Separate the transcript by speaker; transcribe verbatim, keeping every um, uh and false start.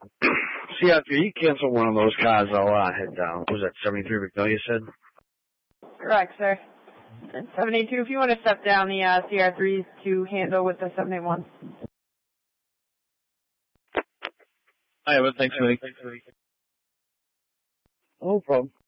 Speaker 1: See, after you cancel one of those cars, I'll uh, head down. What was that, seventy-three McNeil, you said?
Speaker 2: Correct, sir. And seven eight two, if you want to step down the uh, C R threes to handle with the seven eight one.
Speaker 3: Hi, well, thanks, Willie.
Speaker 1: No problem.